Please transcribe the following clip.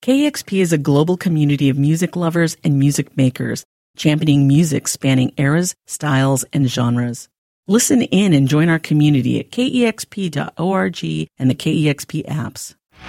KEXP is a global community of music lovers and music makers, championing music spanning eras, styles, and genres. Listen in and join our community at kexp.org and the KEXP apps.